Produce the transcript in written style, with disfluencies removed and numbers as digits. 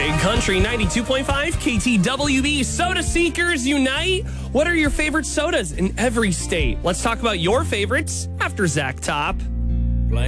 Big Country 92.5 KTWB. Soda Seekers Unite. What are your favorite sodas in every state? Let's talk about your favorites after Zach Top.